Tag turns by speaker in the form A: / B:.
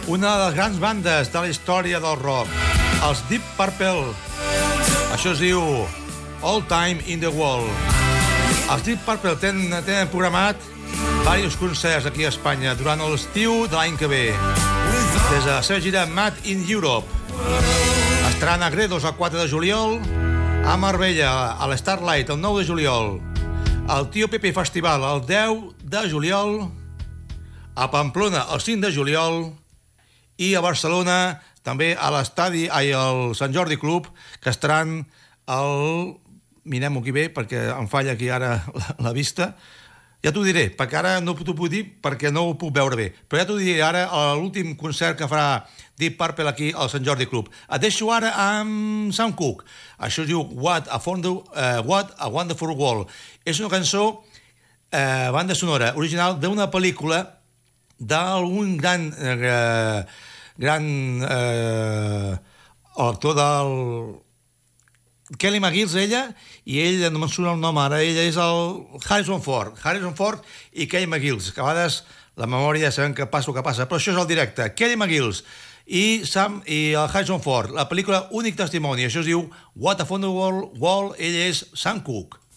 A: una de les grans bandes de la història del rock, els Deep Purple. Això es diu All Time in the World. Els Deep Purple tenen programat diversos concerts aquí a Espanya durant l'estiu de l'any que ve. Des de la seva gira Mad in Europe. Estaran a Gredos el 4 de juliol, a Marbella, a l'Starlight el 9 de juliol, al Tio Pepe Festival el 10 de juliol, a Pamplona el 5 de juliol i a Barcelona també a l'estadi, al Sant Jordi Club, que estaran el... Mirem-ho aquí bé, perquè em falla aquí ara la vista. Ja t'ho diré, perquè ara no t'ho puc dir perquè no ho puc veure bé. Però ja t'ho diré ara a l'últim concert que farà Deep Purple aquí al Sant Jordi Club. Et deixo ara amb Sam Cooke. Això es diu What a Wonderful World. És una cançó, banda sonora, original d'una pel·lícula d'un gran actor del... Kelly McGillis, ella, i ell, no me'n surt el nom ara, ella és el Harrison Ford i Kelly McGillis, que a vegades la memòria sabem que passa el que passa, però això és el directe. Kelly McGillis i el Harrison Ford, la pel·lícula Únic Testimoni, això es diu What a Wonderful World, ell és Sam Cooke.